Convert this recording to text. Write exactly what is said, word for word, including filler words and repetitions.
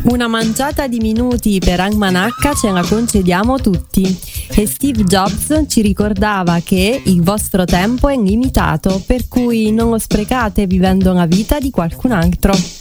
Una manciata di minuti per Almanacca ce la concediamo tutti. E Steve Jobs ci ricordava che il vostro tempo è limitato, per cui non lo sprecate vivendo la vita di qualcun altro.